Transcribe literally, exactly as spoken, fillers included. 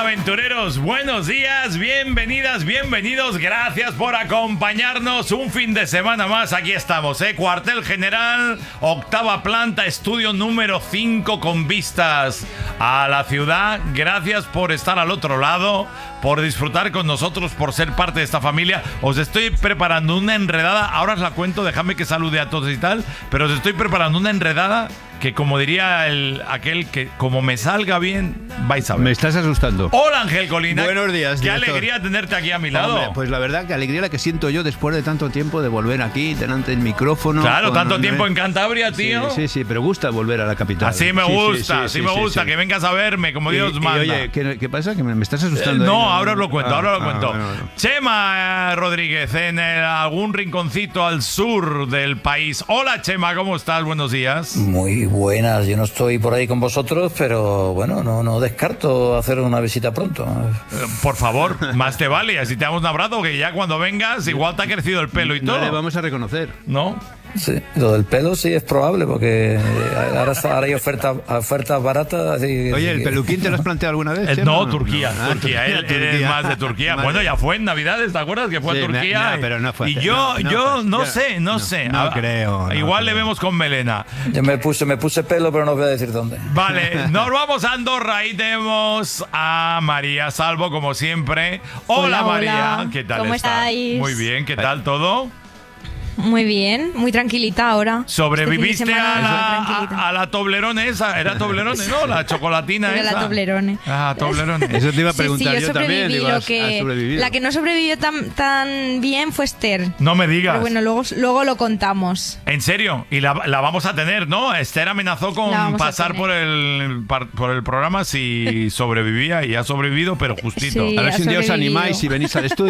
aventureros, buenos días, bienvenidas, bienvenidos, gracias por acompañarnos un fin de semana más. Aquí estamos, ¿eh? Cuartel General, octava planta, estudio número cinco con vistas a la ciudad. Gracias por estar al otro lado, por disfrutar con nosotros, por ser parte de esta familia. Os estoy preparando una enredada, ahora os la cuento, dejadme que salude a todos y tal, pero os estoy preparando una enredada que, como diría el, aquel que como me salga bien, vais a ver. Me estás asustando. Hola, Ángel Colina. Buenos días, Qué director. alegría tenerte aquí a mi lado. Hombre, pues la verdad que alegría la que siento yo después de tanto tiempo de volver aquí, delante del micrófono. Claro, con, tanto ¿no? tiempo en Cantabria, tío. Sí, sí, sí, pero gusta volver a la capital. Así me Sí, gusta, sí, así sí, me sí, gusta, sí. que vengas a verme, como Y- Dios y, manda. oye, ¿qué, qué pasa? ¿Que me, me estás Eh, asustando? No, ahí? ahora os lo cuento, Ah, ahora os lo ah, cuento. bueno, bueno. Chema eh, Rodríguez, en el- algún rinconcito al sur del país. Hola, Chema, ¿cómo estás? Buenos días. Muy buenas, yo no estoy por ahí con vosotros, pero bueno, no, no descarto hacer una visita pronto. Eh, Por favor, más te vale, así te damos un abrazo, que ya cuando vengas igual te ha crecido el pelo y No todo. le vamos a reconocer. ¿No? Sí, lo del pelo sí es probable, porque ahora, está- ahora hay ofertas ofertas baratas. Así, Oye, así ¿el que- peluquín te lo has planteado alguna vez? Eh, Chema, no, o Turquía, Ah, Turquía, él, él es Turquía. más de Turquía. Madre. Bueno, ya fue en Navidades, ¿te acuerdas? Que fue Sí, a me- Turquía. no, pero no fue y hace- yo, no, no yo fue- no ya, sé, no, no, sé. no Ah, creo, no igual le creo. vemos con melena. Yo me puse, me puse pelo, pero no os voy a decir dónde. Vale, nos vamos a Andorra. Ahí tenemos a María Salvo, como siempre. Hola, Hola, María, hola. ¿qué tal ¿Cómo estás? estáis? Muy bien, ¿qué tal todo? Muy bien, muy tranquilita ahora. ¿Sobreviviste Este fin de a, semana, la, tranquilita. a, a la Toblerone esa? ¿Era Toblerone, no? La chocolatina Era esa. la Toblerone. Ah, Toblerone. Eso te iba a Sí, preguntar sí, yo yo también. sobreviví. Digo, Lo ¿has- has que, sobrevivido? la que no sobrevivió tan, tan bien fue Esther. No me digas. Pero bueno, luego, luego lo contamos. En serio, y la, la vamos a tener, ¿no? Esther amenazó con La vamos a pasar tener. por el par- por el programa si sobrevivía, y ha sobrevivido, pero justito. Sí. A ver ha si un día os sobrevivido. animáis y venís al estudio.